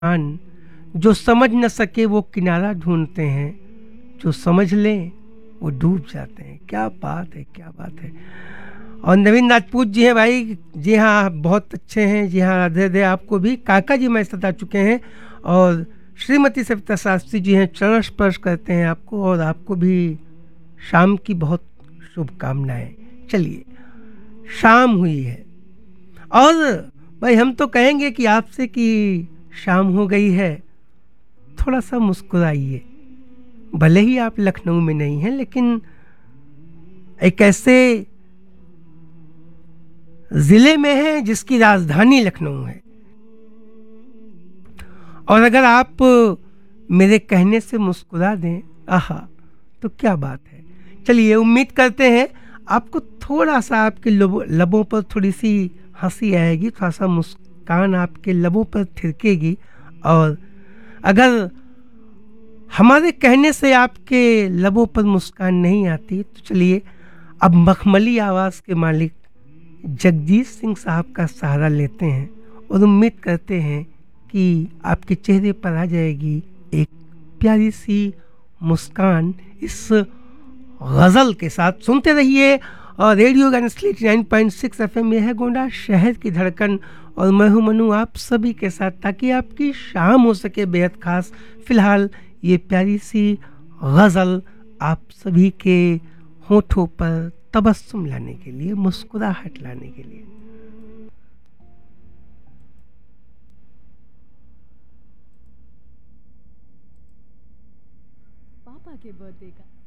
आन जो समझ न सके वो किनारा ढूंढते हैं, जो समझ लें वो डूब जाते हैं। क्या बात है, क्या बात है। और नवीन राजपूत जी हैं भाई, जी हाँ आप बहुत अच्छे हैं, जी हाँ राधे राधे आपको भी। काका जी मैं सता चुके हैं और श्रीमती सविता शास्त्री जी हैं, चरण स्पर्श करते हैं आपको और आपको भी शाम की बहुत शुभकामनाएं। चलिए शाम हुई है और भाई हम तो कहेंगे कि आपसे कि शाम हो गई है, थोड़ा सा मुस्कुराइए। भले ही आप लखनऊ में नहीं हैं लेकिन एक ऐसे जिले में है जिसकी राजधानी लखनऊ है और अगर आप मेरे कहने से मुस्कुरा दें, आहा, तो क्या बात है। चलिए उम्मीद करते हैं आपको थोड़ा सा आपके लबों पर थोड़ी सी हंसी आएगी, थोड़ा सा मुस्कान आपके लबों पर थिरकेगी। और अगर हमारे कहने से आपके लबों पर मुस्कान नहीं आती तो चलिए अब मखमली आवाज़ के मालिक जगजीत सिंह साहब का सहारा लेते हैं और उम्मीद करते हैं कि आपके चेहरे पर आ जाएगी एक प्यारी सी मुस्कान इस गज़ल के साथ। सुनते रहिए और रेडियो गनस्लिट 9.6 एफएम, यह है गोंडा शहर की धड़कन और मैं हूं मनु आप सभी के साथ, ताकि आपकी शाम हो सके बेहद खास। फिलहाल ये प्यारी सी गज़ल आप सभी के होठों पर तबस्सुम लाने के लिए, मुस्कुराहट लाने के लिए। पापा के बर्थडे का